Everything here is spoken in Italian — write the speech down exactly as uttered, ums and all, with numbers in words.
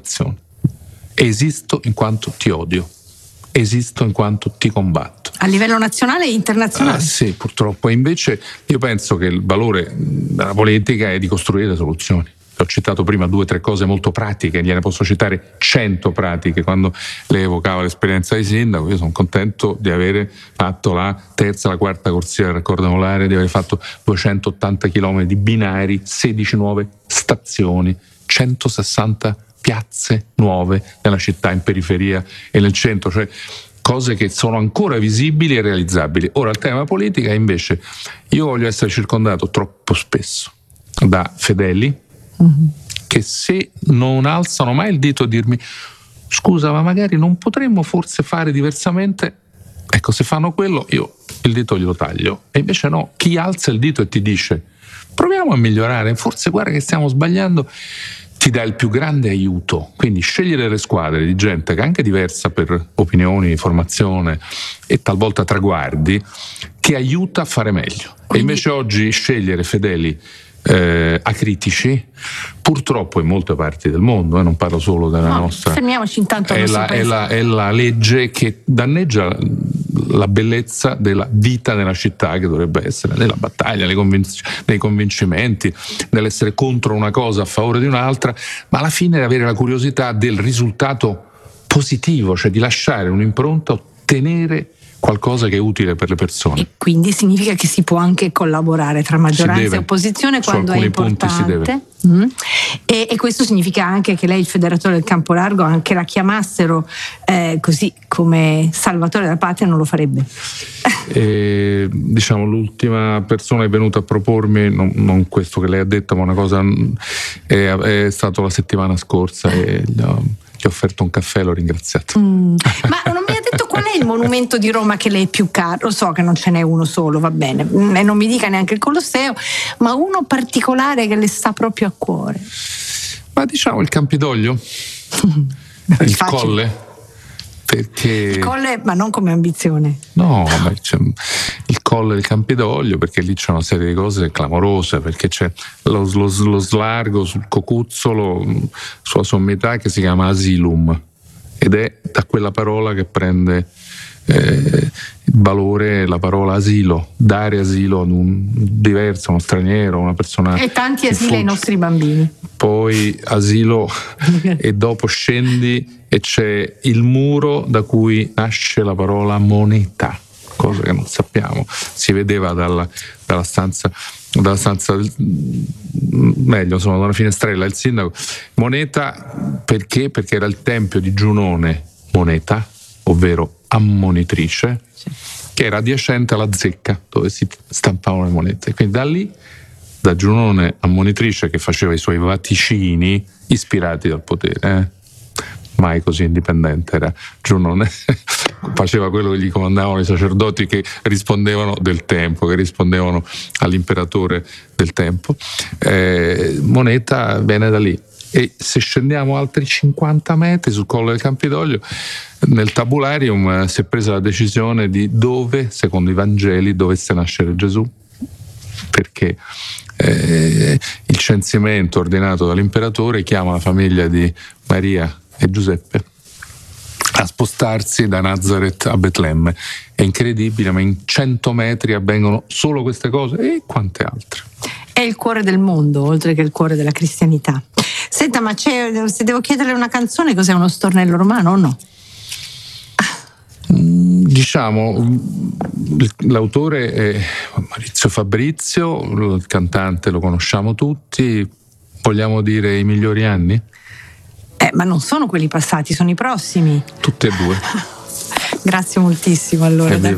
motivazione. Esisto in quanto ti odio, esisto in quanto ti combatto. A livello nazionale e internazionale? Ah, sì, purtroppo. E invece io penso che il valore della politica è di costruire soluzioni. Ho citato prima due o tre cose molto pratiche, gliene posso citare cento pratiche. Quando lei evocava l'esperienza di sindaco, io sono contento di avere fatto la terza, la quarta corsia del raccordo anulare, di aver fatto duecentottanta chilometri di binari, sedici nuove stazioni, centosessanta piazze nuove nella città, in periferia e nel centro, cioè cose che sono ancora visibili e realizzabili. Ora il tema politica invece, io voglio essere circondato troppo spesso da fedeli mm-hmm. che se non alzano mai il dito a dirmi scusa ma magari non potremmo forse fare diversamente, ecco, se fanno quello io il dito glielo taglio. E invece no, chi alza il dito e ti dice proviamo a migliorare, forse guarda che stiamo sbagliando, ti dà il più grande aiuto. Quindi scegliere le squadre di gente che è anche diversa per opinioni, formazione e talvolta traguardi, ti aiuta a fare meglio. Quindi... E invece oggi scegliere fedeli eh, acritici, purtroppo in molte parti del mondo, eh, non parlo solo della no, nostra, fermiamoci intanto è la, è, la, è la legge che danneggia la bellezza della vita nella città, che dovrebbe essere nella battaglia, nei, convinc- nei convincimenti, nell'essere contro una cosa a favore di un'altra, ma alla fine avere la curiosità del risultato positivo, cioè di lasciare un'impronta, ottenere qualcosa che è utile per le persone. E quindi significa che si può anche collaborare tra maggioranza e opposizione quando è importante. Su alcuni punti si deve. Mm. E, e questo significa anche che lei, il federatore del campo largo, anche la chiamassero eh, così come salvatore della patria, non lo farebbe. E, diciamo, l'ultima persona che è venuta a propormi, non, non questo che lei ha detto, ma una cosa è, è stato la settimana scorsa e gli ho, gli ho offerto un caffè e l'ho ringraziato. Mm. Ma non mi ha detto qual è il monumento di Roma che le è più caro? Lo so che non ce n'è uno solo, va bene, e non mi dica neanche il Colosseo, ma uno particolare che le sta proprio a cuore. Ma diciamo il Campidoglio, il facile. Colle, perché il Colle, ma non come ambizione. No, ma c'è il Colle del Campidoglio, perché lì c'è una serie di cose clamorose, perché c'è lo, lo, lo slargo sul cocuzzolo, sulla sommità, che si chiama Asilum, ed è da quella parola che prende eh, il valore la parola asilo, dare asilo ad un diverso, uno straniero, una persona. E tanti asili ai nostri bambini. Poi asilo e dopo scendi e c'è il muro da cui nasce la parola moneta, cosa che non sappiamo, si vedeva dalla, dalla stanza dalla stanza meglio, insomma, da una finestrella. Il sindaco, moneta perché? Perché era il tempio di Giunone Moneta, ovvero ammonitrice, sì, che era adiacente alla zecca dove si stampavano le monete. Quindi da lì, da Giunone ammonitrice, che faceva i suoi vaticini ispirati dal potere, eh? mai così indipendente era Giunone, faceva quello che gli comandavano i sacerdoti, che rispondevano del tempo, che rispondevano all'imperatore del tempo. eh, Moneta viene da lì. E se scendiamo altri cinquanta metri sul Colle del Campidoglio, nel tabularium si è presa la decisione di dove, secondo i Vangeli, dovesse nascere Gesù, perché eh, il censimento ordinato dall'imperatore chiama la famiglia di Maria e Giuseppe a spostarsi da Nazareth a Betlemme. È incredibile, ma in cento metri avvengono solo queste cose e quante altre. È il cuore del mondo, oltre che il cuore della cristianità. Senta, ma c'è, se devo chiederle una canzone, cos'è, uno stornello romano o no? Diciamo, l'autore è Maurizio Fabrizio, il cantante lo conosciamo tutti. Vogliamo dire i migliori anni? Eh, ma non sono quelli passati, sono i prossimi. Tutti e due. Grazie moltissimo allora.